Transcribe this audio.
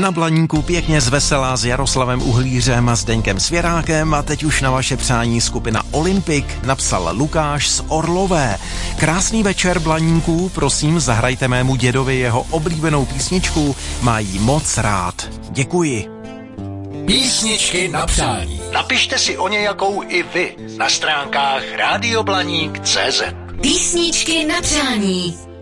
Na Blaníku pěkně zveselá s Jaroslavem Uhlířem a Zdeňkem Svěrákem a teď už na vaše přání skupina Olympic, napsal Lukáš z Orlové. Krásný večer, Blaníku, prosím, zahrajte mému dědovi jeho oblíbenou písničku, má jí moc rád. Děkuji. Písničky na přání. Napište si o nějakou i vy na stránkách radioblaník.cz. Písničky na přání.